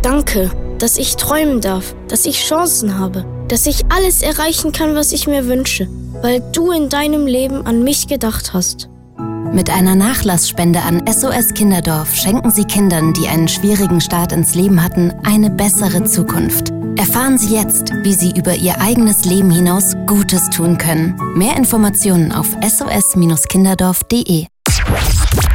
Danke, dass ich träumen darf, dass ich Chancen habe, dass ich alles erreichen kann, was ich mir wünsche, weil du in deinem Leben an mich gedacht hast. Mit einer Nachlassspende an SOS Kinderdorf schenken Sie Kindern, die einen schwierigen Start ins Leben hatten, eine bessere Zukunft. Erfahren Sie jetzt, wie Sie über Ihr eigenes Leben hinaus Gutes tun können. Mehr Informationen auf sos-kinderdorf.de.